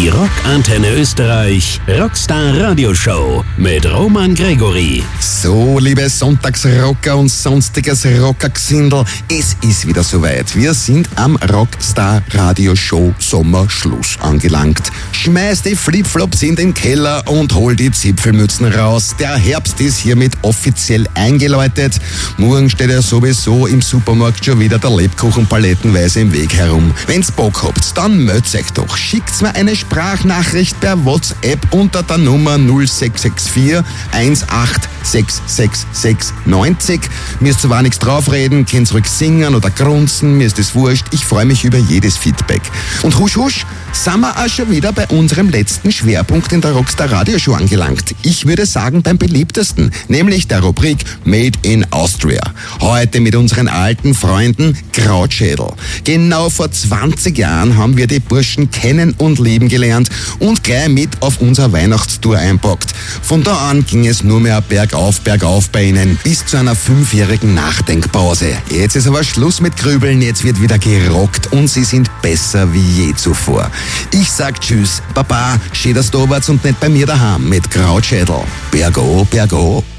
Die Rockantenne Österreich Rockstar Radioshow mit Roman Gregory. So, liebe Sonntagsrocker und sonstiges Rockergesindel, es ist wieder soweit. Wir sind am Rockstar Radioshow Sommerschluss angelangt. Schmeiß die Flipflops in den Keller und hol die Zipfelmützen raus. Der Herbst ist hiermit offiziell eingeläutet. Morgen steht ja sowieso im Supermarkt schon wieder der Lebkuchen palettenweise im Weg herum. Wenn's Bock habt, dann meldet euch doch. Schickt's mir eine Sprachnachricht per WhatsApp unter der Nummer 0664 1866690. Müsst zwar nichts draufreden, könnt ruhig singen oder grunzen, mir ist das wurscht. Ich freue mich über jedes Feedback. Und husch husch, sind wir auch schon wieder bei unserem letzten Schwerpunkt in der Rockstar Radioshow angelangt. Ich würde sagen beim beliebtesten, nämlich der Rubrik Made in Austria. Heute mit unseren alten Freunden Krautschädel. Genau vor 20 Jahren haben wir die Burschen kennen und lieben gelernt und gleich mit auf unsere Weihnachtstour einpackt. Von da an ging es nur mehr bergauf bei ihnen, bis zu einer 5-jährigen Nachdenkpause. Jetzt ist aber Schluss mit Grübeln, jetzt wird wieder gerockt und sie sind besser wie je zuvor. Ich sag Tschüss, Baba, schön, dass du warst und nicht bei mir daheim mit Krautschädel. Bergo, Bergo.